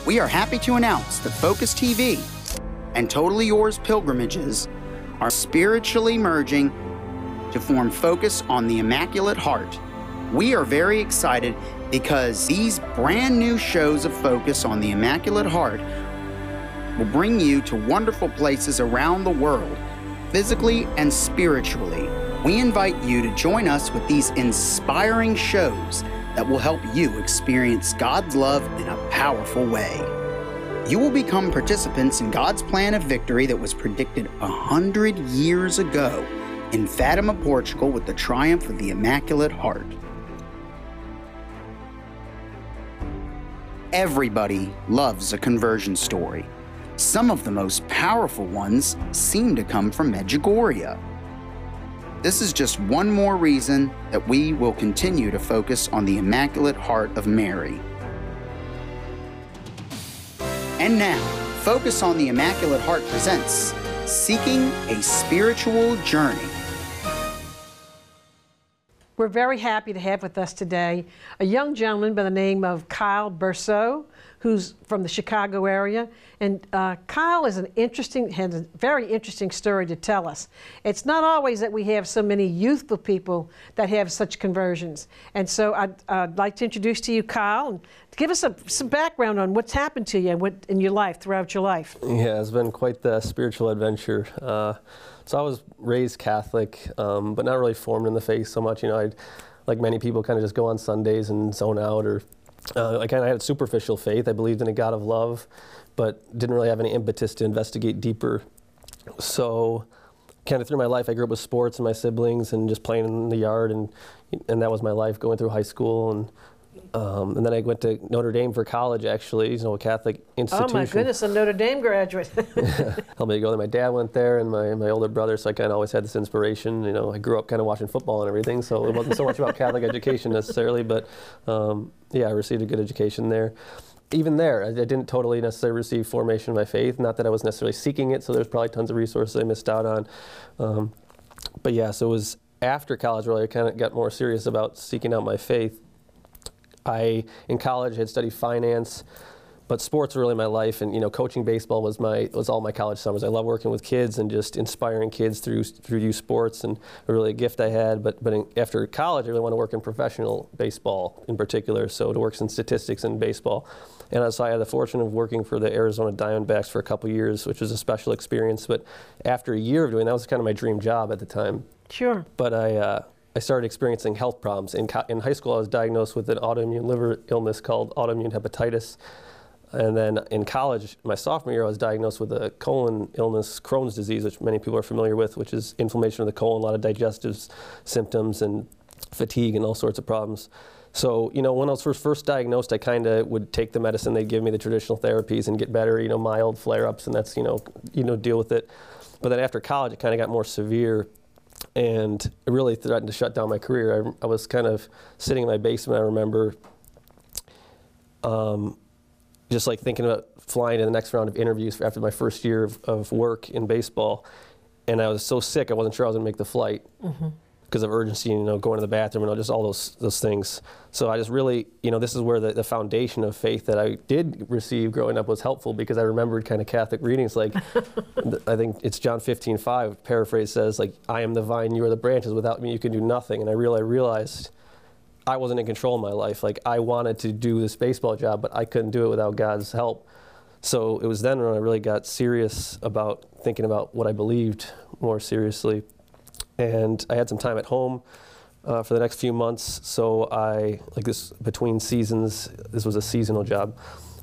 We are happy to announce that Focus TV and Totally Yours pilgrimages are spiritually merging to form Focus on the Immaculate Heart. We are very excited because these brand new shows of Focus on the Immaculate Heart will bring you to wonderful places around the world, physically and spiritually. We invite you to join us with these inspiring shows that will help you experience God's love in a powerful way. You will become participants in God's plan of victory that was predicted 100 years ago in Fatima, Portugal, with the triumph of the Immaculate Heart. Everybody loves a conversion story. Some of the most powerful ones seem to come from Medjugorje. This is just one more reason that we will continue to focus on the Immaculate Heart of Mary. And now, Focus on the Immaculate Heart presents Seeking a Spiritual Journey. We're very happy to have with us today a young gentleman by the name of Kyle Berceau, who's from the Chicago area. And Kyle is has a very interesting story to tell us. It's not always that we have so many youthful people that have such conversions. And so I'd like to introduce to you Kyle and give us some background on what's happened to you in your life, throughout your life. Yeah, it's been quite the spiritual adventure. So I was raised Catholic, but not really formed in the faith so much. You know, I'd, like many people, kind of just go on Sundays and zone out, or I kind of had superficial faith. I believed in a God of love, but didn't really have any impetus to investigate deeper. So kind of through my life, I grew up with sports and my siblings and just playing in the yard, and that was my life going through high school. And then I went to Notre Dame for college, actually, you know, a Catholic institution. Oh my goodness, a Notre Dame graduate. Helped me to go there. My dad went there, and my older brother, so I kind of always had this inspiration. You know, I grew up kind of watching football and everything, so it wasn't so much about Catholic education necessarily, but yeah, I received a good education there. Even there, I didn't totally necessarily receive formation of my faith, not that I was necessarily seeking it, so there's probably tons of resources I missed out on. But yeah, so it was after college really I kind of got more serious about seeking out my faith. In college, had studied finance, but sports were really my life, and you know, coaching baseball was all my college summers. I love working with kids and just inspiring kids through youth sports, and really a gift I had. But after college, I really want to work in professional baseball in particular, so to work in statistics in baseball. And so I had the fortune of working for the Arizona Diamondbacks for a couple years, which was a special experience. But after a year of doing that, was kind of my dream job at the time. Sure. But I started experiencing health problems. In high school, I was diagnosed with an autoimmune liver illness called autoimmune hepatitis. And then in college, my sophomore year, I was diagnosed with a colon illness, Crohn's disease, which many people are familiar with, which is inflammation of the colon, a lot of digestive symptoms and fatigue and all sorts of problems. So, you know, when I was first diagnosed, I kind of would take the medicine. They'd give me the traditional therapies and get better, you know, mild flare-ups, and that's, you know, deal with it. But then after college, it kind of got more severe, and it really threatened to shut down my career. I was kind of sitting in my basement, I remember, just like thinking about flying to the next round of interviews after my first year of work in baseball. And I was so sick, I wasn't sure I was going to make the flight because of urgency, you know, going to the bathroom and just all those things. So I just really, you know, this is where the foundation of faith that I did receive growing up was helpful, because I remembered kind of Catholic readings, like I think it's John 15:5, paraphrase says, like, I am the vine, you are the branches, without me you can do nothing. And I realized I wasn't in control of my life. Like, I wanted to do this baseball job, but I couldn't do it without God's help. So it was then when I really got serious about thinking about what I believed more seriously. And I had some time at home for the next few months, so between seasons, this was a seasonal job.